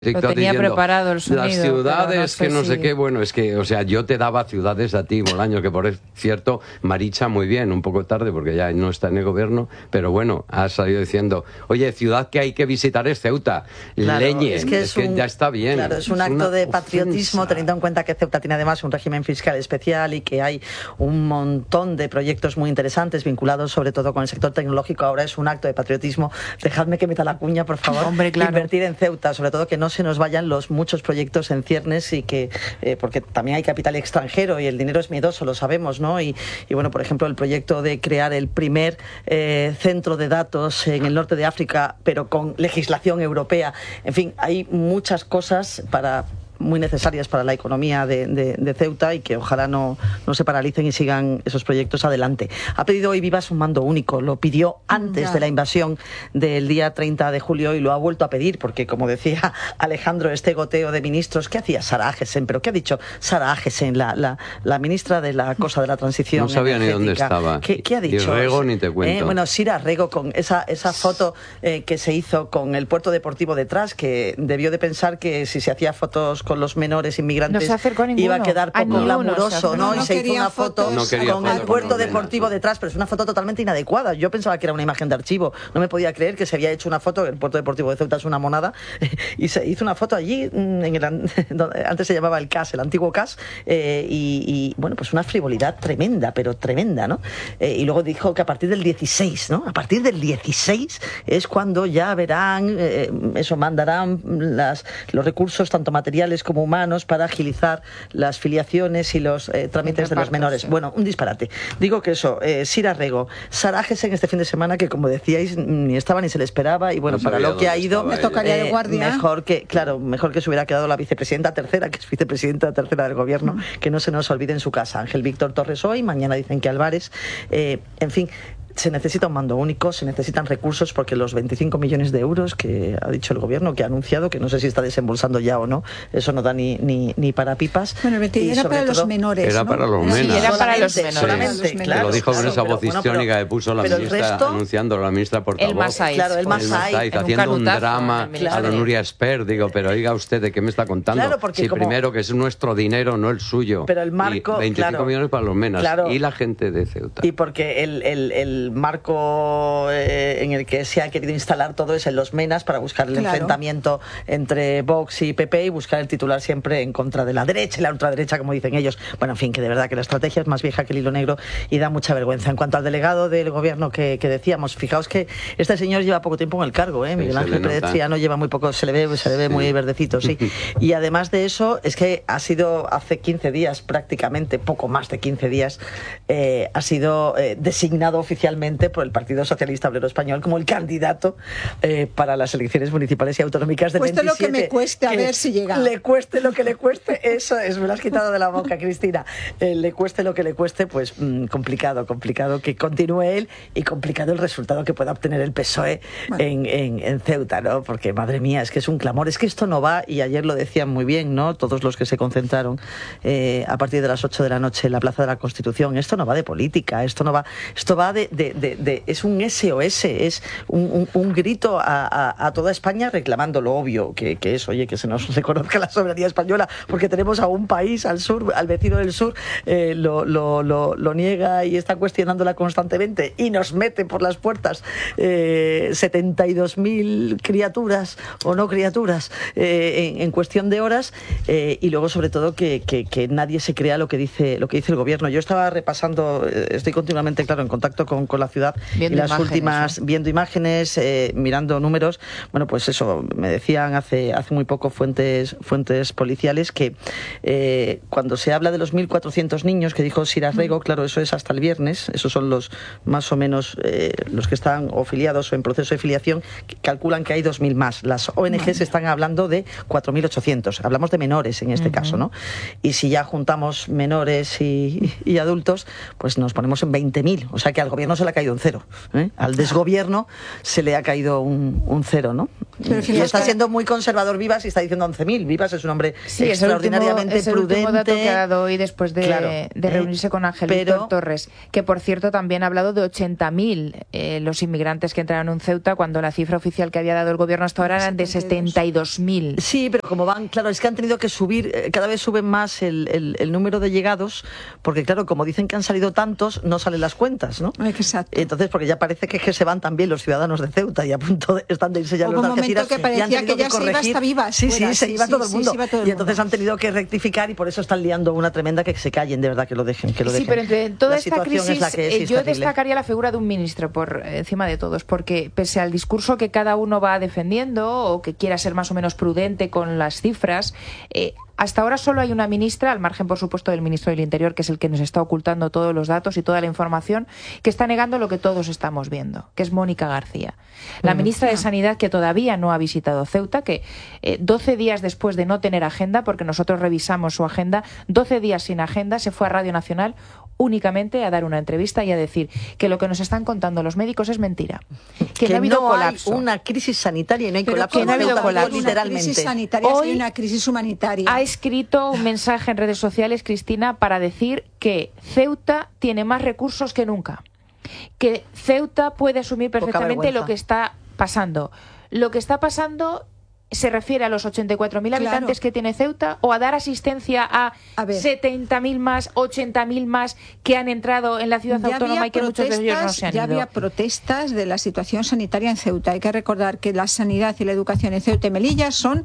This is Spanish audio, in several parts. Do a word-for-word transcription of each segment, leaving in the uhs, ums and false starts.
Lo tenía diciendo, preparado el sonido. las ciudades, no sé que no si... sé qué, bueno, es que, o sea, yo te daba ciudades a ti, Bolaño, que por cierto, Maricha muy bien, un poco tarde porque ya no está en el gobierno, pero bueno, ha salido diciendo, oye, ciudad que hay que visitar es Ceuta, claro, leñe, es que, es es que un, ya está bien. Claro, es un es acto de patriotismo, ofensa. teniendo en cuenta que Ceuta tiene además un régimen fiscal especial y que hay un montón de proyectos muy interesantes vinculados sobre todo con el sector tecnológico. Ahora es un acto de patriotismo. Dejadme que meta la cuña, por favor. Hombre, claro. Invertir en Ceuta, sobre todo que no se nos vayan los muchos proyectos en ciernes y que, eh, porque también hay capital extranjero y el dinero es miedoso, lo sabemos, ¿no? Y, y bueno, por ejemplo, el proyecto de crear el primer eh, centro de datos en el norte de África, pero con legislación europea. En fin, hay muchas cosas para... muy necesarias para la economía de, de, de Ceuta y que ojalá no, no se paralicen y sigan esos proyectos adelante. Ha pedido hoy Vivas un mando único, lo pidió antes ya. de la invasión del día treinta de julio y lo ha vuelto a pedir porque, como decía Alejandro, este goteo de ministros, ¿qué hacía Sara Agesen? ¿Pero qué ha dicho Sara Agesen, la, la, la ministra de la cosa de la transición No sabía energética? ni dónde estaba. ¿Qué, qué ha dicho? Y Rego ni te cuento. Eh, bueno, Sira Rego con esa, esa foto eh, que se hizo con el puerto deportivo detrás, que debió de pensar que si se hacía fotos con los menores inmigrantes no iba a quedar poco ninguno, glamuroso, ¿no? no y se hizo una foto no con el foto puerto con deportivo menas, detrás, pero es una foto totalmente inadecuada. Yo pensaba que era una imagen de archivo, no me podía creer que se había hecho una foto, el puerto deportivo de Ceuta es una monada, y se hizo una foto allí, en el, antes se llamaba el C A S, el antiguo C A S, eh, y, y bueno, pues una frivolidad tremenda, pero tremenda, ¿no? Eh, y luego dijo que a partir del dieciséis, ¿no? A partir del dieciséis es cuando ya verán, eh, eso, mandarán las, los recursos, tanto materiales como humanos, para agilizar las filiaciones y los eh, trámites de los menores. Bueno, un disparate. Digo que eso, eh, Sira Rego, Sara Agesen este fin de semana, que como decíais, ni estaba ni se le esperaba, y bueno, no para lo que ha ido, me tocaría de guardia. Mejor que, claro, mejor que se hubiera quedado la vicepresidenta tercera, que es vicepresidenta tercera del gobierno, mm. que no se nos olvide en su casa. Ángel Víctor Torres hoy, mañana dicen que Álvarez, eh, en fin. Se necesita un mando único, se necesitan recursos porque los veinticinco millones de euros que ha dicho el gobierno, que ha anunciado, que no sé si está desembolsando ya o no, eso no da ni, ni, ni para pipas. Bueno, y era para todo, los menores, Era ¿no? para los Sí, menas. era para los menores. Solamente, sí, claro. que lo dijo claro, con esa pero, voz bueno, histriónica pero, que puso la pero ministra, resto, anunciándolo, la ministra portavoz. El Masaiz. Claro, el Masaiz. Haciendo un drama claro. a la Nuria Espert. Digo, pero oiga usted, ¿de qué me está contando? Claro, porque si como... primero que es nuestro dinero, no el suyo. Pero el marco, y veinticinco claro, millones para los menas. Claro. Y la gente de Ceuta. Y porque el, el, el marco eh, en el que se ha querido instalar todo es en los menas para buscar el claro. enfrentamiento entre Vox y P P y buscar el titular siempre en contra de la derecha y la ultraderecha, como dicen ellos. Bueno, en fin, que de verdad que la estrategia es más vieja que el hilo negro y da mucha vergüenza. En cuanto al delegado del gobierno que, que decíamos, fijaos que este señor lleva poco tiempo en el cargo, ¿eh? Miguel Ángel Pérez Triano lleva muy poco, se le ve, se le ve sí. muy verdecito, sí. Y además de eso, es que ha sido hace quince días prácticamente, poco más de quince días, eh, ha sido eh, designado oficialmente por el Partido Socialista Obrero Español como el candidato eh, para las elecciones municipales y autonómicas de cueste veintisiete. Cueste lo que me cueste, a ver si llega. Le cueste lo que le cueste, eso es, me lo has quitado de la boca, Cristina. Eh, le cueste lo que le cueste, pues mmm, complicado, complicado que continúe él y complicado el resultado que pueda obtener el P S O E bueno. en, en, en Ceuta, ¿no? Porque, madre mía, es que es un clamor, es que esto no va, y ayer lo decían muy bien, ¿no? Todos los que se concentraron eh, a partir de las ocho de la noche en la Plaza de la Constitución, esto no va de política, esto no va, esto va de, de, de, de es un S O S, es un, un, un grito a, a, a toda España reclamando lo obvio, que, que es, oye, que se nos reconozca la soberanía española, porque tenemos a un país al sur, al vecino del sur, eh, lo, lo, lo, lo niega y está cuestionándola constantemente y nos mete por las puertas eh, setenta y dos mil criaturas o no criaturas eh, en, en cuestión de horas eh, y luego sobre todo que, que, que nadie se crea lo que dice lo que dice el gobierno. Yo estaba repasando, estoy continuamente, claro, en contacto con, con la ciudad viendo y las imágenes, últimas, ¿no? viendo imágenes, eh, mirando números. Bueno, pues eso, me decían hace, hace muy poco fuentes, fuentes policiales que eh, cuando se habla de los mil cuatrocientos niños que dijo Sira Rego, claro, eso es hasta el viernes, esos son los más o menos eh, los que están o filiados o en proceso de filiación, que calculan que hay dos mil más. Las O N Ges están hablando de cuatro mil ochocientos, hablamos de menores en este uh-huh. caso, ¿no? Y si ya juntamos menores y, y adultos, pues nos ponemos en veinte mil, o sea que al gobierno se se le ha caído un cero. ¿eh? Al desgobierno se le ha caído un, un cero, ¿no? Pero y está que... siendo muy conservador Vivas y está diciendo once mil. Vivas es un hombre sí, extraordinariamente es el último, prudente. Es el último dato que ha dado hoy después de, claro, de reunirse eh, con Ángel pero... Víctor Torres, que por cierto también ha hablado de ochenta mil eh, los inmigrantes que entraron en Ceuta, cuando la cifra oficial que había dado el gobierno hasta ahora eran de setenta y dos mil. Sí, pero como van, claro, es que han tenido que subir, eh, cada vez suben más el, el, el número de llegados, porque claro, como dicen que han salido tantos, no salen las cuentas, ¿no? Exacto. Entonces, porque ya parece que, es que se van también los ciudadanos de Ceuta y a punto de, están de irse ya Hubo los un momento que parecía que ya se iba hasta Vivas. Sí, fuera, sí, se sí, iba sí, todo el sí, mundo. sí, iba todo el y entonces mundo. han tenido que rectificar y por eso están liando una tremenda, que se callen, de verdad, que lo dejen, que lo dejen. Sí, pero entre toda la esta crisis, es la que es, eh, yo terrible. destacaría la figura de un ministro por encima de todos, porque pese al discurso que cada uno va defendiendo o que quiera ser más o menos prudente con las cifras, eh, hasta ahora solo hay una ministra, al margen por supuesto del ministro del Interior, que es el que nos está ocultando todos los datos y toda la información, que está negando lo que todos estamos viendo, que es Mónica García, la ministra de Sanidad, que todavía no ha visitado Ceuta, que eh, doce días después de no tener agenda, porque nosotros revisamos su agenda, doce días sin agenda, se fue a Radio Nacional únicamente a dar una entrevista y a decir que lo que nos están contando los médicos es mentira, que, que no ha habido no colapso, hay una crisis sanitaria y no hay pero colapso, que no ha habido colapso, literalmente. Una crisis sanitaria Hoy y una crisis humanitaria. Ha escrito un mensaje en redes sociales, Cristina, para decir que Ceuta tiene más recursos que nunca, que Ceuta puede asumir perfectamente lo que está pasando. Lo que está pasando se refiere a los ochenta y cuatro mil Claro. habitantes que tiene Ceuta, o a dar asistencia a, A setenta mil más, ochenta mil más que han entrado en la ciudad Ya autónoma había y que muchos de ellos no se han ya ido. había protestas de la situación sanitaria en Ceuta. Hay que recordar que la sanidad y la educación en Ceuta y Melilla son,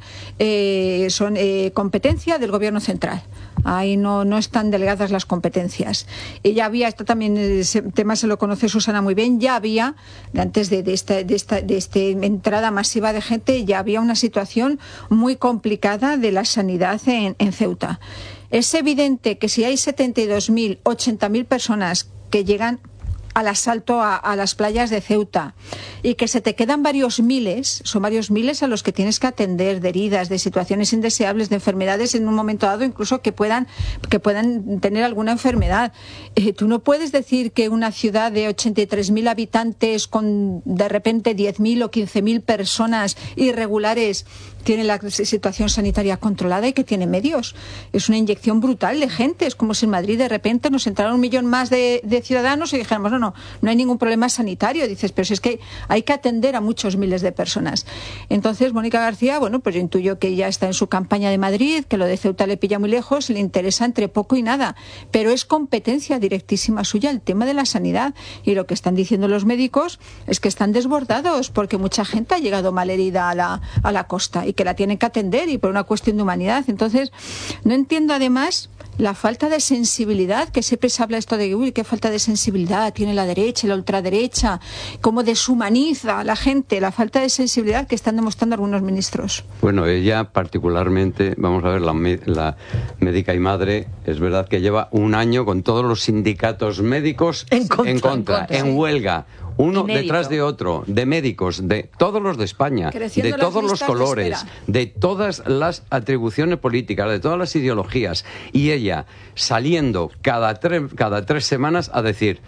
eh, son eh, competencia del gobierno central. Ahí no, no están delegadas las competencias. Y ya había, esto también, ese tema se lo conoce Susana muy bien, ya había, antes de, de, esta, de, esta, de esta entrada masiva de gente, ya había una situación muy complicada de la sanidad en, en Ceuta. Es evidente que si hay setenta y dos mil, ochenta mil personas que llegan al asalto a, a las playas de Ceuta y que se te quedan varios miles, son varios miles a los que tienes que atender, de heridas, de situaciones indeseables, de enfermedades en un momento dado, incluso que puedan, que puedan tener alguna enfermedad. Eh, tú no puedes decir que una ciudad de ochenta y tres mil habitantes con de repente diez mil o quince mil personas irregulares tiene la situación sanitaria controlada y que tiene medios. Es una inyección brutal de gente. Es como si en Madrid de repente nos entrara un millón más de, de ciudadanos y dijéramos, no, no, no hay ningún problema sanitario. Dices, pero si es que hay que atender a muchos miles de personas. Entonces, Mónica García, bueno, pues yo intuyo que ya está en su campaña de Madrid, que lo de Ceuta le pilla muy lejos, le interesa entre poco y nada. Pero es competencia directísima suya el tema de la sanidad. Y lo que están diciendo los médicos es que están desbordados porque mucha gente ha llegado malherida a la, a la costa y que la tienen que atender y por una cuestión de humanidad. Entonces, no entiendo además la falta de sensibilidad, que siempre se habla esto de uy, qué falta de sensibilidad tiene la derecha, la ultraderecha, cómo deshumaniza a la gente, la falta de sensibilidad que están demostrando algunos ministros. Bueno, ella particularmente, vamos a ver, la, la médica y madre, es verdad que lleva un año con todos los sindicatos médicos en contra, en, contra, en, contra, en huelga. Uno Inédito. Detrás de otro, de médicos, de todos los de España, Creciendo de todos los colores, de, de todas las atribuciones políticas, de todas las ideologías. Y ella saliendo cada, tre cada tres semanas a decir...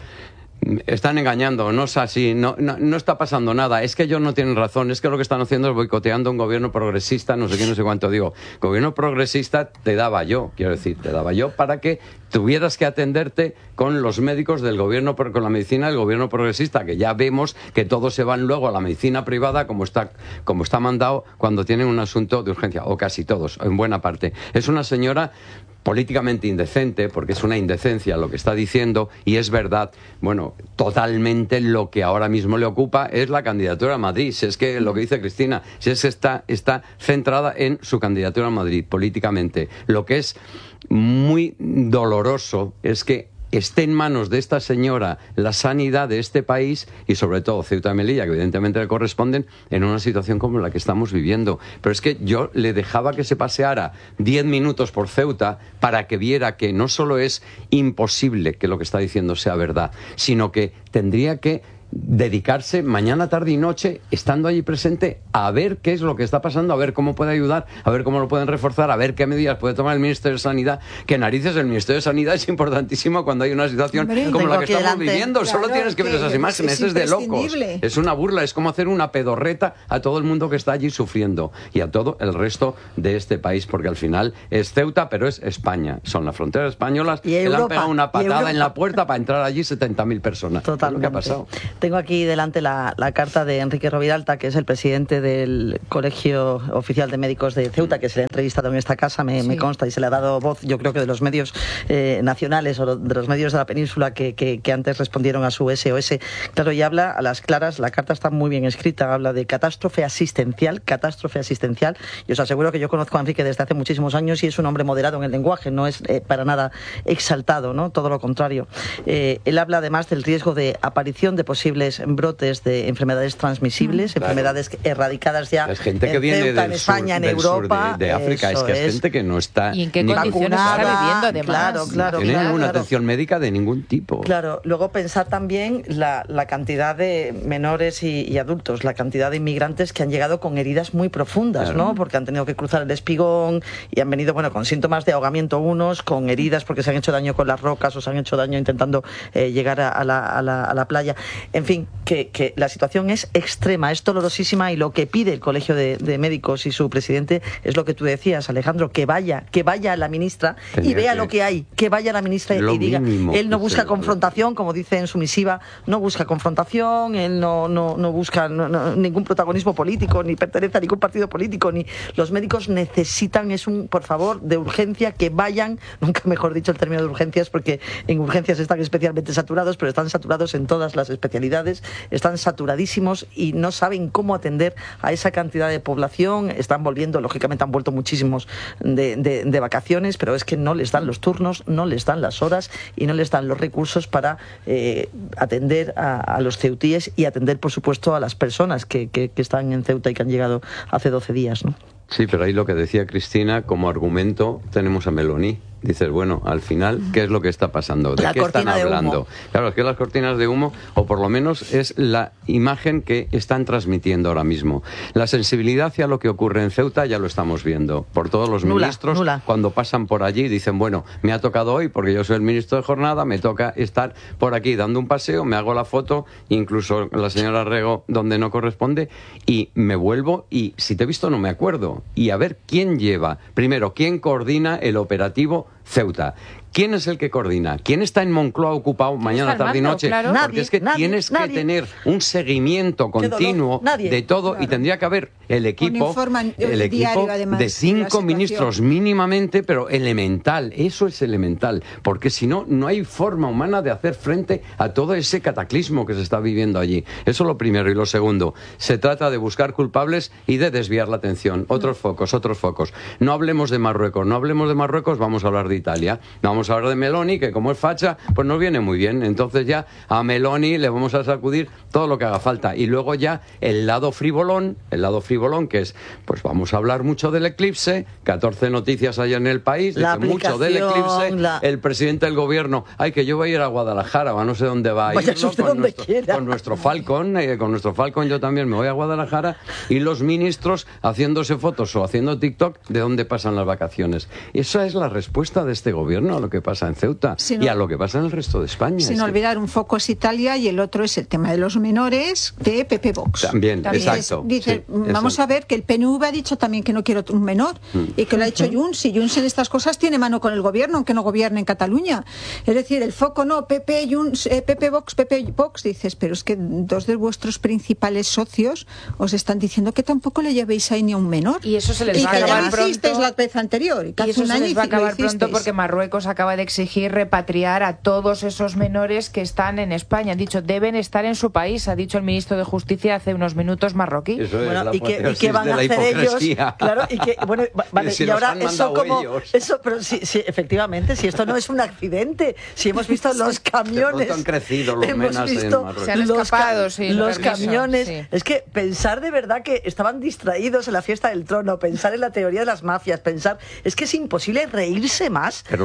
Están engañando, no es así, no, no, no está pasando nada, es que ellos no tienen razón, es que lo que están haciendo es boicoteando un gobierno progresista, no sé qué, no sé cuánto digo. Gobierno progresista te daba yo, quiero decir, te daba yo para que tuvieras que atenderte con los médicos del gobierno, con la medicina del gobierno progresista, que ya vemos que todos se van luego a la medicina privada como está, como está mandado cuando tienen un asunto de urgencia, o casi todos, en buena parte. Es una señora políticamente indecente, porque es una indecencia lo que está diciendo, y es verdad, bueno, totalmente lo que ahora mismo le ocupa es la candidatura a Madrid. Si es que lo que dice Cristina, si es que está, está centrada en su candidatura a Madrid políticamente. Lo que es muy doloroso es que esté en manos de esta señora la sanidad de este país y sobre todo Ceuta y Melilla, que evidentemente le corresponden, en una situación como la que estamos viviendo. Pero es que yo le dejaba que se paseara diez minutos por Ceuta para que viera que no solo es imposible que lo que está diciendo sea verdad, sino que tendría que dedicarse mañana, tarde y noche, estando allí presente, a ver qué es lo que está pasando, a ver cómo puede ayudar, a ver cómo lo pueden reforzar, a ver qué medidas puede tomar el Ministerio de Sanidad. Que narices, el Ministerio de Sanidad es importantísimo cuando hay una situación Hombre, como la que estamos delante. viviendo. Claro, Solo tienes que ver esas imágenes, es, es de locos. Es una burla, es como hacer una pedorreta a todo el mundo que está allí sufriendo y a todo el resto de este país, porque al final es Ceuta, pero es España. Son las fronteras españolas y que Europa, le han pegado una patada en la puerta para entrar allí setenta mil personas. Totalmente. ¿Qué ha pasado? Tengo aquí delante la, la carta de Enrique Roviralta, que es el presidente del Colegio Oficial de Médicos de Ceuta, que se le ha entrevistado en esta casa, me, sí. me consta, y se le ha dado voz, yo creo que de los medios eh, nacionales o de los medios de la península que, que, que antes respondieron a su S O S. Claro, y habla a las claras, la carta está muy bien escrita, habla de catástrofe asistencial, catástrofe asistencial, y os aseguro que yo conozco a Enrique desde hace muchísimos años y es un hombre moderado en el lenguaje, no es eh, para nada exaltado, ¿no? Todo lo contrario. Eh, él habla además del riesgo de aparición de posibles brotes de enfermedades transmisibles, claro. enfermedades erradicadas ya es gente que en viene Ceuta, del en España, sur, en Europa. De, de África, es que es, es gente que no está... ¿Y en qué condiciones está viviendo además? Claro, claro. No tiene claro, ninguna claro. atención médica de ningún tipo. Claro, luego pensar también la, la cantidad de menores y, y adultos, la cantidad de inmigrantes que han llegado con heridas muy profundas, claro. ¿no? Porque han tenido que cruzar el espigón y han venido, bueno, con síntomas de ahogamiento unos, con heridas porque se han hecho daño con las rocas o se han hecho daño intentando eh, llegar a, a, la, a, la, a la playa. En fin, que, que la situación es extrema, es dolorosísima y lo que pide el Colegio de, de Médicos y su presidente es lo que tú decías, Alejandro, que vaya, que vaya la ministra Tenía y vea que... lo que hay, que vaya la ministra y, y diga, él no busca confrontación, como dice en su misiva, no busca confrontación, él no, no, no busca no, no, ningún protagonismo político, ni pertenece a ningún partido político, ni los médicos necesitan, es un, por favor, de urgencia, que vayan, nunca mejor dicho el término de urgencias, porque en urgencias están especialmente saturados, pero están saturados en todas las especialidades, están saturadísimos y no saben cómo atender a esa cantidad de población, están volviendo, lógicamente han vuelto muchísimos de, de, de vacaciones, pero es que no les dan los turnos, no les dan las horas y no les dan los recursos para eh, atender a, a los ceutíes y atender, por supuesto, a las personas que, que, que están en Ceuta y que han llegado hace doce días, ¿no? Sí, pero ahí lo que decía Cristina, como argumento tenemos a Meloni. Dices, bueno, al final, ¿qué es lo que está pasando? ¿De la qué están hablando? De humo. Claro, es que las cortinas de humo, o por lo menos es la imagen que están transmitiendo ahora mismo. La sensibilidad hacia lo que ocurre en Ceuta ya lo estamos viendo. Por todos los nula, ministros, nula. cuando pasan por allí, dicen, bueno, me ha tocado hoy, porque yo soy el ministro de jornada, me toca estar por aquí dando un paseo, me hago la foto, incluso la señora Rego, donde no corresponde, y me vuelvo, y si te he visto no me acuerdo. Y a ver quién lleva, primero, quién coordina el operativo Ceuta. ¿Quién es el que coordina? ¿Quién está en Moncloa ocupado mañana, tarde y noche? Claro. Porque Nadie, es que nadie, tienes nadie. que tener un seguimiento continuo de todo, claro. Y tendría que haber el equipo, el equipo de cinco ministros mínimamente, pero elemental. Eso es elemental, porque si no, no hay forma humana de hacer frente a todo ese cataclismo que se está viviendo allí. Eso es lo primero. Y lo segundo, se trata de buscar culpables y de desviar la atención. Otros mm. focos, otros focos. No hablemos de Marruecos, no hablemos de Marruecos, vamos a hablar de Italia. Vamos Vamos a hablar de Meloni, que como es facha, pues nos viene muy bien. Entonces ya a Meloni le vamos a sacudir todo lo que haga falta. Y luego ya el lado frivolón, el lado frivolón que es, pues vamos a hablar mucho del eclipse, catorce noticias hay en el país, la dice mucho del eclipse, la... el presidente del gobierno, ay, que yo voy a ir a Guadalajara, o no sé dónde va a ir, ¿no? con, nuestro, con nuestro Falcon, eh, con nuestro Falcon yo también me voy a Guadalajara, y los ministros haciéndose fotos o haciendo TikTok de dónde pasan las vacaciones. Esa es la respuesta de este gobierno a lo que pasa en Ceuta no, y a lo que pasa en el resto de España. Sin es olvidar, que... un foco es Italia y el otro es el tema de los menores de Pepe Vox. También, también exacto. Es, dice, sí, vamos exacto. a ver que el P N V ha dicho también que no quiere un menor mm. y que lo ha dicho uh-huh. Junts, y Junts en estas cosas tiene mano con el gobierno, aunque no gobierne en Cataluña. Es decir, el foco no, Pepe, Junts, eh, Pepe Vox, Pepe Vox, dices, pero es que dos de vuestros principales socios os están diciendo que tampoco le llevéis ahí ni a un menor. Y eso se les y va a acabar pronto. Y que ya la vez anterior. Y, y eso se les va a acabar pronto porque Marruecos acaba de exigir repatriar a todos esos menores que están en España. Han dicho, deben estar en su país, ha dicho el ministro de Justicia hace unos minutos marroquí. Eso bueno, es la y que, y que van a hacer ellos, claro, y que bueno, vale, y, y ahora eso como ellos. Eso, pero sí, sí, efectivamente, si esto no es un accidente, si hemos visto los camiones, han crecido los hemos menas visto en se han escapado, los, sí, los camiones, sí. Es que pensar de verdad que estaban distraídos en la fiesta del trono, pensar en la teoría de las mafias, pensar, es que es imposible reírse más. Pero lo hacen bien.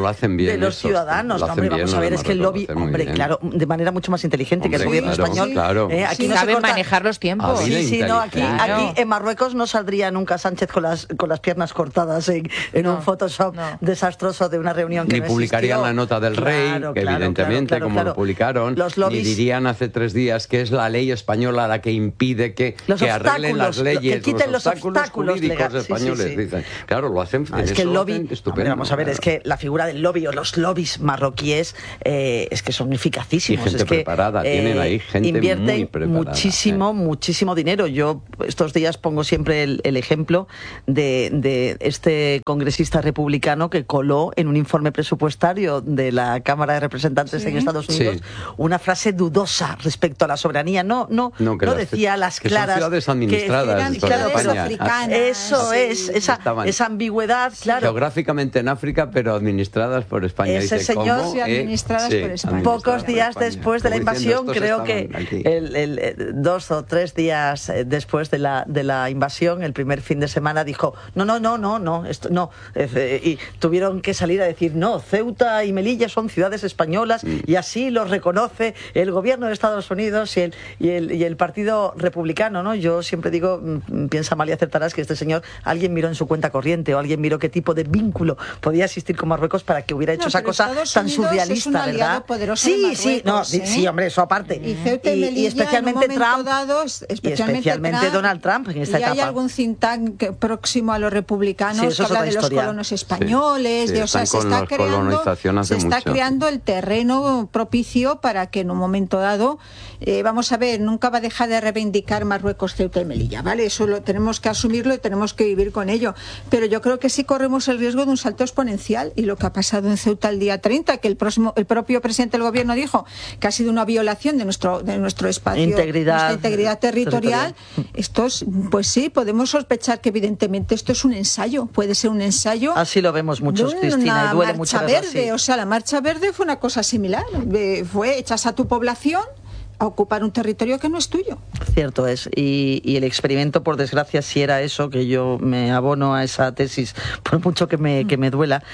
bien de los eso, ciudadanos. lo No, hacen hombre, vamos bien, a ver, además, es que el lo lobby, hacen muy hombre, bien. claro, de manera mucho más inteligente que el Hombre, gobierno claro, español. claro. Eh, aquí Sí, no se saben corta- manejar los tiempos. Habida Sí, sí, no, aquí, inteligente. aquí en Marruecos no saldría nunca Sánchez con las, con las piernas cortadas en, en No, un Photoshop no. desastroso de una reunión que Ni no publicarían existió. la nota del rey, Claro, que claro, evidentemente, claro, como claro. lo publicaron, Los ni lobbies, dirían hace tres días que es la ley española la que impide que, Los que arreglen las obstáculos, leyes, que quiten los obstáculos jurídicos legales. Sí, sí, españoles. sí. Dicen. Claro, lo hacen. Ah, en es eso que el lo lobby, hacen hombre, estupendo. vamos a ver, claro. es que la figura del lobby o los lobbies marroquíes eh, es que son eficacísimos. Y gente es que, preparada, tienen ahí gente invierten muy preparada, muchísimo, eh. muchísimo dinero. Yo estos días pongo siempre el, el ejemplo de, de este congresista republicano que coló en un informe presupuestario de la Cámara de Representantes Sí. en Estados Unidos Sí. una frase dudosa respecto a la soberanía. No, no, No, no, que las- decía a las que son claras ciudades que administradas eran de toda claro, ciudades España. africanas. eso Sí. es, esa, Estaban esa ambigüedad, claro. Geográficamente en África, pero administradas por España. Ese Dice, señor- ¿cómo? Sí, administradas por España. administradas Pocos por días España. después de la Como diciendo, invasión, estos creo que estaban aquí. el, el, eh, dos o tres días eh, después de la, de la invasión, el primer fin de semana, dijo, no, no, no, no, no, esto no. Eh, y tuvieron que salir a decir, no, Ceuta y Melilla son ciudades españolas Mm. y así lo reconoce el gobierno de Estados Unidos y el, y el, y el Partido Republicano, ¿no? Yo siempre digo, mm, piensa mal y acertarás, que este señor, alguien miró en su cuenta corriente o alguien miró qué tipo de vínculo podía existir con Marruecos para que hubiera hecho No, esa pero cosa Estados tan Unidos surrealista, es un aliado ¿verdad? poderoso de Sí, sí, no, Marruecos, sí, ¿eh? sí, hombre, eso aparte. Y Ceuta y, Melilla, y especialmente en un momento Trump, dado, y especialmente, especialmente Donald Trump en esta y hay etapa. algún think tank que- próximo a los republicanos Sí, eso que es habla otra de los historia. colonos españoles, Sí, de, sí, o sea, se están con está la creando, colonización hace se está mucho. creando el terreno propicio para que en un momento dado, eh, vamos a ver, nunca va a dejar de reivindicar Marruecos, Ceuta y Melilla, ¿vale? Eso lo tenemos que asumirlo y tenemos que vivir con ello. Pero yo creo que sí corremos el riesgo de un salto exponencial, y lo que ha pasado en Ceuta el día treinta, que el próximo, el propio presidente del gobierno dijo que ha sido una violación de nuestro, de nuestro espacio, Integridad, nuestra integridad territorial. territorial. Esto es, pues sí, podemos sospechar que evidentemente esto es un ensayo, puede ser un ensayo. Así lo vemos muchos, de Cristina, una y duele mucho marcha verlo verde, así. o sea, la marcha verde fue una cosa similar, eh, fue echas a tu población a ocupar un territorio que no es tuyo. Cierto es, y, y el experimento, por desgracia, si era eso, que yo me abono a esa tesis, por mucho que me, que me duela,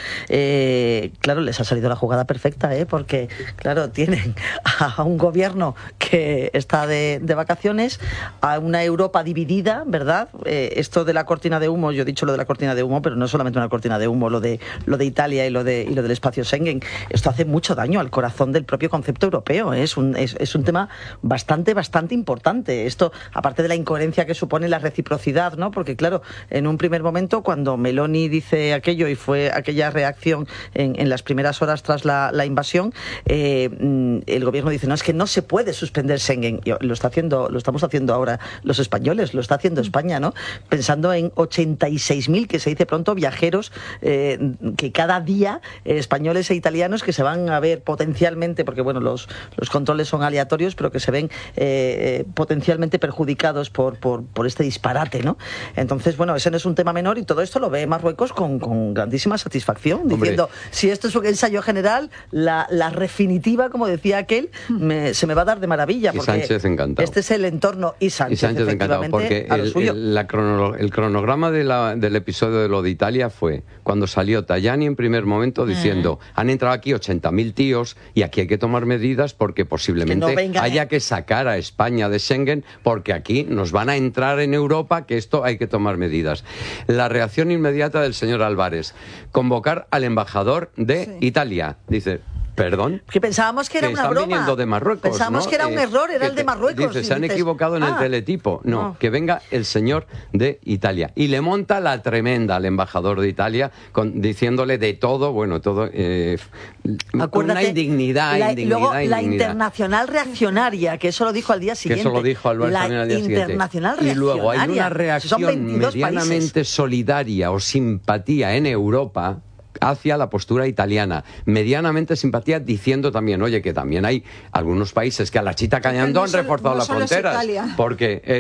eh, claro, les ha salido la jugada perfecta, ¿eh? Porque, claro, tienen a un gobierno que está de, de vacaciones, a una Europa dividida, ¿verdad? Eh, esto de la cortina de humo, yo he dicho lo de la cortina de humo, pero no solamente una cortina de humo, lo de, lo de Italia y lo, de, y lo del espacio Schengen, esto hace mucho daño al corazón del propio concepto europeo, ¿eh? es, un, es, es un tema bastante, bastante importante. Esto, aparte de la incoherencia que supone la reciprocidad, ¿no? Porque, claro, en un primer momento, cuando Meloni dice aquello y fue aquella reacción en, en las primeras horas tras la, la invasión, eh, el gobierno dice, no, es que no se puede suspender Schengen. Y lo está haciendo, lo estamos haciendo ahora los españoles, lo está haciendo España, ¿no? Pensando en ochenta y seis mil, que se dice pronto, viajeros eh, que cada día, eh, españoles e italianos, que se van a ver potencialmente, porque, bueno, los, los controles son aleatorios, pero que se ven eh, potencialmente perjudicados por, por, por este disparate, ¿no? Entonces, bueno, ese no es un tema menor, y todo esto lo ve Marruecos con, con grandísima satisfacción, Hombre. diciendo, si esto es un ensayo general, la, la definitiva, como decía aquel, me, se me va a dar de maravilla, Y porque Sánchez encantado. este es el entorno, y Sánchez, Y Sánchez encantado, efectivamente, porque a lo el, suyo. el- la crono- el cronograma de la- del episodio de lo de Italia fue cuando salió Tajani en primer momento diciendo, han entrado aquí ochenta mil tíos y aquí hay que tomar medidas porque posiblemente Que no vengan, haya eh. que sacar a España de Schengen porque aquí nos van a entrar en Europa, que esto hay que tomar medidas. La reacción inmediata del señor Álvarez, convocar al embajador de Sí. Italia. Dice, perdón. Que pensábamos que era Que una están broma. viniendo de Marruecos, Pensábamos ¿no? que era un Eh, error, era que el de te- Marruecos. Dice, Y se han dices, equivocado en el ah, teletipo. No, no. que venga el señor de Italia. Y le monta la tremenda al embajador de Italia, con, diciéndole de todo, bueno, todo... Eh, Acuérdate, una indignidad, la, indignidad, luego la indignidad. internacional reaccionaria, que eso lo dijo al día Que siguiente. eso lo dijo Álvaro la también al día siguiente. internacional Y luego hay reaccionaria. una Son reacción veintidós medianamente países. solidaria o simpatía en Europa hacia la postura italiana, medianamente simpatía, diciendo también, oye, que también hay algunos países que a la chita cañando no han solo- reforzado no las solo es fronteras, Italia. porque es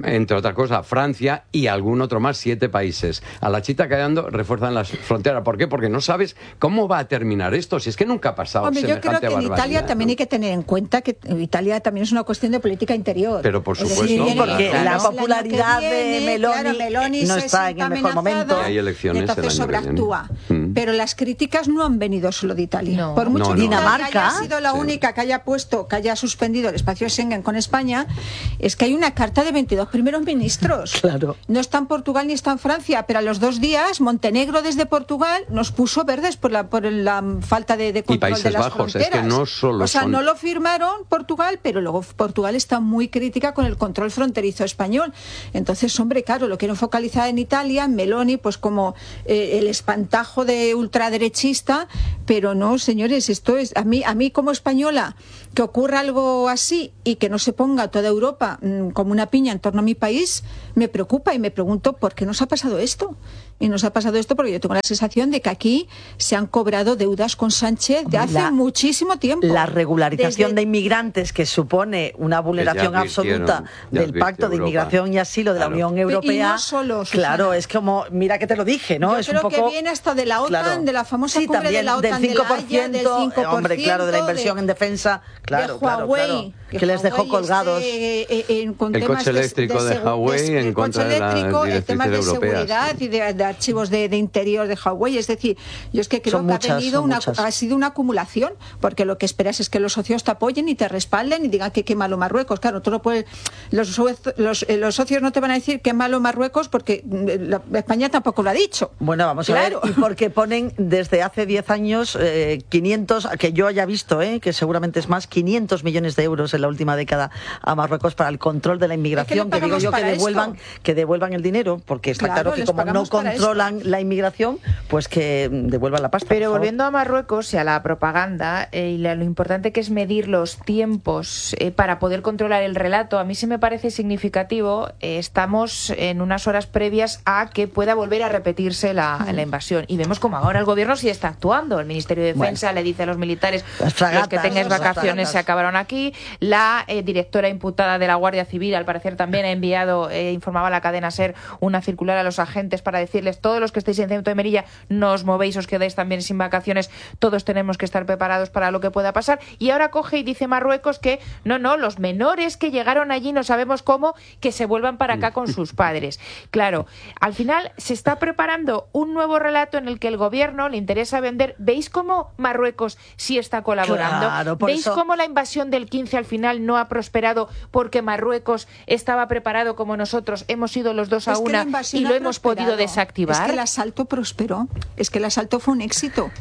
entre otras cosas, Francia y algún otro más, siete países. A la chita callando refuerzan las fronteras. ¿Por qué? Porque no sabes cómo va a terminar esto. Si es que nunca ha pasado Hombre, semejante yo creo que en barbaridad, Italia ¿no? también hay que tener en cuenta que Italia también es una cuestión de política interior. Pero por Es supuesto, decir, Sí, porque claro. la el año que popularidad viene, de Meloni, claro, Meloni no se está en sienta el mejor amenazada, momento. Y hay elecciones entonces el año que viene. sobreactúa. Mm. Pero las críticas no han venido solo de Italia. No. Por mucho No, que no. Italia Dinamarca. haya sido la Sí. única que haya puesto, que haya suspendido el espacio Schengen con España, es que hay una carta de veintidós primeros ministros. Claro. No está en Portugal ni está en Francia, pero a los dos días Montenegro desde Portugal nos puso verdes por la por la falta de, de control Países de las Bajos, es que fronteras. no solo o sea, son- no lo firmaron Portugal, pero luego Portugal está muy crítica con el control fronterizo español. Entonces, hombre, claro, lo quiero focalizar en Italia, en Meloni, pues como eh, el espantajo de ultraderechista, pero no, señores, esto es a mí a mí como española que ocurra algo así y que no se ponga toda Europa mmm, como una piña en torno a mi país, me preocupa y me pregunto por qué nos ha pasado esto. Y nos ha pasado esto porque yo tengo la sensación de que aquí se han cobrado deudas con Sánchez de hace La- muchísimo tiempo. La regularización Desde- de inmigrantes, que supone una vulneración ya advirtieron, absoluta ya del advirtió Pacto de Europa. Inmigración y Asilo de Claro. la Unión Y Europea. no solo, Susana. Claro, es como, mira que te lo dije, ¿no? Yo es creo un poco, que viene hasta de la OTAN, claro. de la famosa sí, cumbre de también la OTAN, del de cinco la por Haya, ciento, del cinco por ciento, hombre, claro, de la inversión de- en defensa, claro, de claro, Huawei, claro, que les dejó Huawei colgados. esté, eh, eh, con El temas coche de- eléctrico de segu- Huawei en el contra coche de las eléctrico, el tema de directrices europeas, seguridad sí. y de, de archivos de, de interior de Huawei. Es decir, yo es que creo Son que muchas, ha, venido son una, muchas. ha sido una acumulación, porque lo que esperas es que los socios te apoyen y te respalden y digan que qué malo Marruecos. Claro, tú no puedes, los, los, los socios no te van a decir qué malo Marruecos porque la, España tampoco lo ha dicho. Bueno, vamos Claro. a ver, y porque ponen desde hace diez años eh, quinientos, que yo haya visto, eh, que seguramente es más, quinientos millones de euros en la última década a Marruecos para el control de la inmigración, Es que que, le digo yo pagamos que para devuelvan, esto. que devuelvan el dinero, porque está Claro, claro, que les como no pagamos para controlan la inmigración, pues que devuelvan la pasta. por Pero favor. volviendo a Marruecos y a la propaganda, eh, y la- lo importante que es medir los tiempos eh, para poder controlar el relato, a mí sí me parece significativo. Eh, estamos en unas horas previas a que pueda volver a repetirse la, la invasión. Y vemos como ahora el gobierno sí está actuando. El Ministerio de Defensa le dice a los militares, Las fragatas, los que tengáis las vacaciones fragatas. se acabaron aquí. La eh, directora imputada de la Guardia Civil, al parecer, también ha enviado, eh, informaba a la cadena SER, una circular a los agentes para decirles, todos los que estéis en Ceuta y Melilla, no os movéis, os quedáis también sin vacaciones, todos tenemos que estar preparados para lo que pueda pasar. Y ahora coge y dice Marruecos que no, no, los menores que llegaron allí, no sabemos cómo, que se vuelvan para acá con sus padres. Claro, al final se está preparando un nuevo relato en el que el gobierno le interesa vender. ¿Veis cómo Marruecos sí está colaborando? Claro, por ¿Veis eso- cómo la invasión del quince al final no ha prosperado porque Marruecos estaba preparado como nosotros? Hemos ido los dos a Es que la una invasión y ha lo hemos podido prosperado. desactivar. Es que el asalto prosperó. Es que el asalto fue un éxito.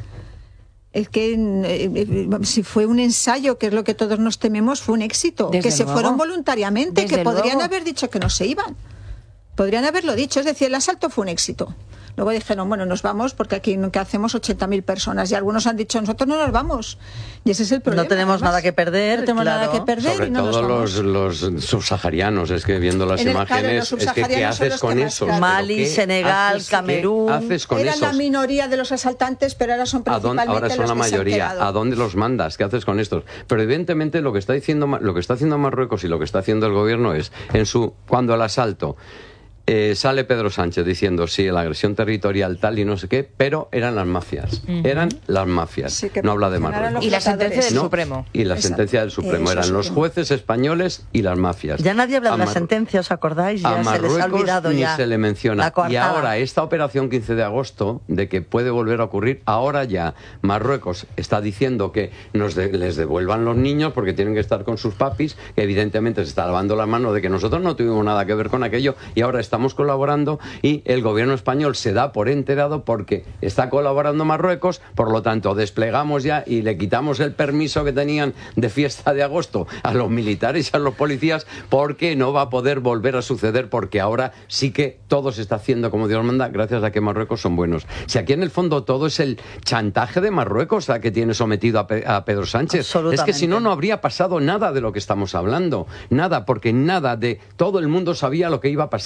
Es que eh, eh, si fue un ensayo, que es lo que todos nos tememos, fue un éxito. Desde que se luego. fueron voluntariamente, Desde que podrían luego. haber dicho que no se iban. Podrían haberlo dicho. Es decir, el asalto fue un éxito. Luego dijeron, bueno, nos vamos porque aquí ¿qué hacemos ochenta mil personas? Y algunos han dicho, nosotros no nos vamos. Y ese es el problema. No tenemos además. nada que perder, No tenemos claro. nada que perder Sobre y no nos todo vamos. los, los subsaharianos, es que viendo las En el- claro, imágenes, los es que ¿qué subsaharianos son haces los con que más esos? claro. ¿Pero Mali, qué Senegal, haces- Camerún. ¿Qué haces con Eran esos? la minoría de los asaltantes, pero ahora son ¿A dónde- principalmente ahora son los la que se han mayoría. quedado. ¿A dónde los mandas? ¿Qué haces con estos? Pero evidentemente lo que está diciendo Ma- lo que está haciendo Marruecos y lo que está haciendo el gobierno es en su cuando el asalto eh, sale Pedro Sánchez diciendo sí, la agresión territorial tal y no sé qué, pero eran las mafias. Eran las mafias. Sí, que no habla de funcionaron Marruecos. Y la sentencia del No, Supremo. Y la Exacto. sentencia del Supremo. Eso, Eran los Supremo. jueces españoles y las mafias. Ya nadie habla A de la Mar- sentencia, ¿os acordáis? A Ya se les ha Marruecos olvidado ni ya. se le menciona. La Y coartada. ahora esta operación quince de agosto, de que puede volver a ocurrir, ahora ya Marruecos está diciendo que nos de- les devuelvan los niños porque tienen que estar con sus papis, que evidentemente se está lavando la mano de que nosotros no tuvimos nada que ver con aquello y ahora estamos colaborando y el gobierno español se da por enterado porque está colaborando Marruecos, por lo tanto desplegamos ya y le quitamos el permiso que tenían de fiesta de agosto a los militares y a los policías porque no va a poder volver a suceder porque ahora sí que todo se está haciendo como Dios manda gracias a que Marruecos son buenos. Si aquí en el fondo todo es el chantaje de Marruecos a que tiene sometido a, Pe- a Pedro Sánchez, es que si no, no habría pasado nada de lo que estamos hablando, nada, porque nada de todo el mundo sabía lo que iba a pasar,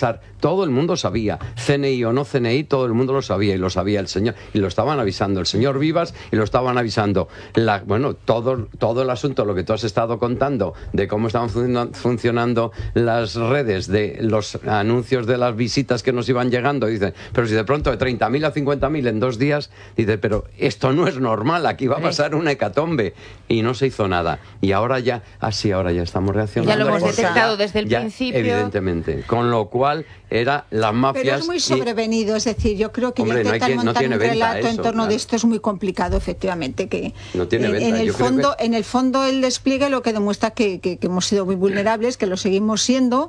todo el mundo sabía, C N I o no C N I, todo el mundo lo sabía, y lo sabía el señor, y lo estaban avisando el señor Vivas, y lo estaban avisando, la, bueno, todo, todo el asunto, lo que tú has estado contando, de cómo estaban fun funcionando las redes, de los anuncios de las visitas que nos iban llegando, dice, pero si de pronto de treinta mil a cincuenta mil en dos días, dice, pero esto no es normal, aquí va a pasar una hecatombe, y no se hizo nada, y ahora ya, así ah, ahora ya estamos reaccionando. Ya lo hemos detectado desde el ya, principio. Evidentemente, con lo cual era las mafias... Pero es muy sobrevenido, y... es decir, yo creo que Hombre, intentar no que, montar no un relato eso, en torno claro. de esto es muy complicado, efectivamente. Que no tiene en, venta. en el yo fondo, creo que... en el fondo el despliegue lo que demuestra que, que, que hemos sido muy vulnerables, que lo seguimos siendo,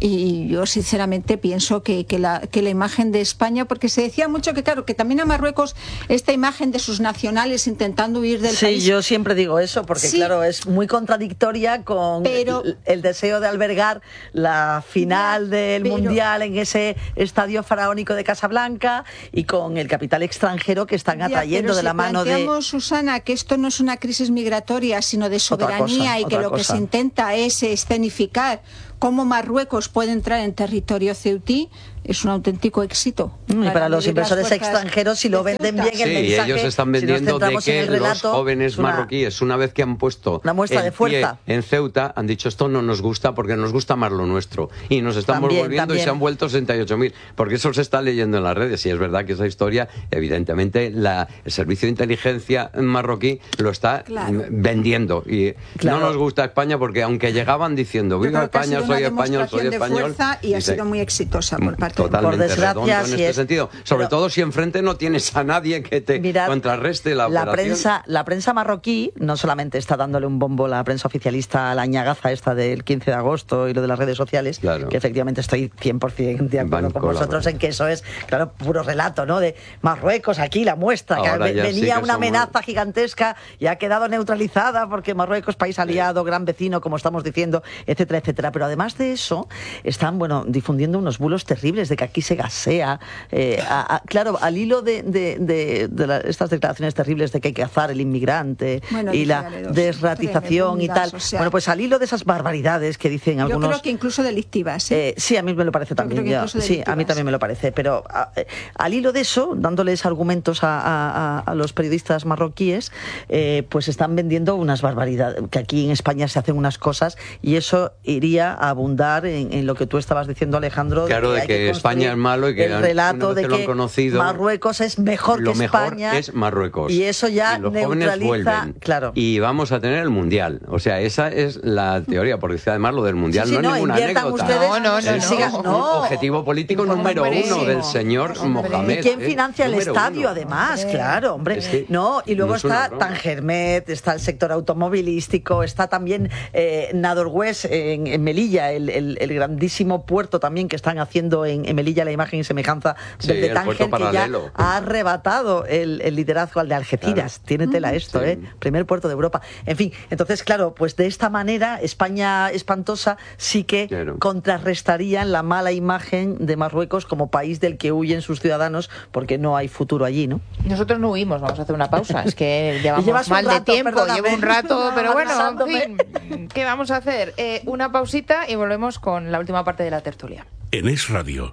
y yo sinceramente pienso que, que, la, que la imagen de España, porque se decía mucho que claro, que también a Marruecos esta imagen de sus nacionales intentando huir del sí, país. Sí, yo siempre digo eso, porque sí, claro, es muy contradictoria con pero, el, el deseo de albergar la final ya, del pero, Mundial en ese estadio faraónico de Casablanca y con el capital extranjero que están atrayendo ya, de la si mano de... Susana, que esto no es una crisis migratoria, sino de soberanía cosa, y que lo cosa. que se intenta es escenificar cómo Marruecos puede entrar en territorio ceutí, es un auténtico éxito. Y para, para los inversores extranjeros, si lo venden bien el sí, mensaje, ellos están vendiendo si de que relato, los jóvenes una, marroquíes, una vez que han puesto una muestra de fuerza en Ceuta, han dicho esto no nos gusta porque nos gusta más lo nuestro. Y nos estamos también, volviendo también. y se han vuelto sesenta y ocho mil. Porque eso se está leyendo en las redes. Y es verdad que esa historia, evidentemente, la, el servicio de inteligencia marroquí lo está claro. vendiendo. Y claro. no nos gusta España porque aunque llegaban diciendo viva España, soy español, soy español. Y ha sido muy exitosa por parte totalmente por desgracia, en sí este es, sentido. Sobre pero, todo si enfrente no tienes a nadie que te mirad, contrarreste la, la operación. Prensa, la prensa marroquí no solamente está dándole un bombo la prensa oficialista a la ñagaza esta del quince de agosto y lo de las redes sociales, claro. que efectivamente estoy cien por cien de acuerdo Van con vosotros en que eso es, claro, puro relato, ¿no? De Marruecos, aquí la muestra, Ahora que venía sí que una somos... amenaza gigantesca y ha quedado neutralizada porque Marruecos, país aliado, sí. gran vecino, como estamos diciendo, etcétera, etcétera. Pero además de eso, están, bueno, difundiendo unos bulos terribles de que aquí se gasea. Eh, a, a, claro, al hilo de, de, de, de la, estas declaraciones terribles de que hay que cazar el inmigrante bueno, y la desratización y tal. O sea, bueno, pues al hilo de esas barbaridades que dicen algunos... Yo creo que incluso delictivas. ¿eh? Eh, sí, a mí me lo parece también. Ya, sí, a mí también me lo parece. Pero a, eh, al hilo de eso, dándoles argumentos a, a, a los periodistas marroquíes, eh, pues están vendiendo unas barbaridades. Que aquí en España se hacen unas cosas y eso iría a abundar en, en lo que tú estabas diciendo, Alejandro. Claro, de que, de que España es malo y que el relato de que, que lo han conocido, Marruecos es mejor lo que mejor España es Marruecos y eso ya y los neutraliza, jóvenes vuelven claro. y vamos a tener el mundial, o sea, esa es la teoría, porque además lo del mundial sí, sí, no, no es ninguna anécdota, ustedes, no, no, no, es sigan, un no. objetivo político número uno del señor hombre. Mohamed. ¿Y quién financia eh, el estadio uno. además? Hombre. Claro, hombre. Es que no, y luego no es está Tangermet, está el sector automovilístico, está también eh, Nadorwest en, en Melilla, el, el, el grandísimo puerto también que están haciendo en, en Melilla, la imagen y semejanza sí, del de Tánger, que paralelo. ya ha arrebatado el, el liderazgo al de Algeciras. Claro. Tiene tela esto, sí. ¿eh? Primer puerto de Europa. En fin, entonces, claro, pues de esta manera, España espantosa sí que claro. contrarrestarían la mala imagen de Marruecos como país del que huyen sus ciudadanos porque no hay futuro allí, ¿no? Nosotros no huimos, vamos a hacer una pausa. Es que llevamos mal rato, de tiempo, perdóname. llevo un rato, pero bueno, en fin, ¿qué vamos a hacer? Eh, una pausita y volvemos con la última parte de la tertulia. En Es Radio,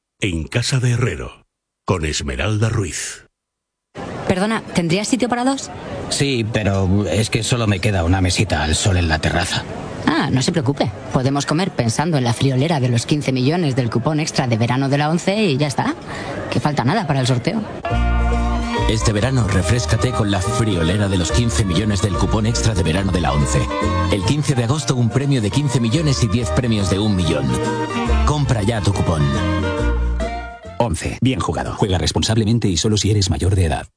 en Casa de Herrero, con Esmeralda Ruiz. Perdona, ¿tendrías sitio para dos? Sí, pero es que solo me queda una mesita al sol en la terraza. Ah, no se preocupe. Podemos comer pensando en la friolera de los quince millones del cupón extra de verano de la ONCE y ya está. Que falta nada para el sorteo. Este verano refréscate con la friolera de los quince millones del cupón extra de verano de la ONCE. El quince de agosto un premio de quince millones y diez premios de un millón. Compra ya tu cupón. ONCE. Bien jugado. Juega responsablemente y solo si eres mayor de edad.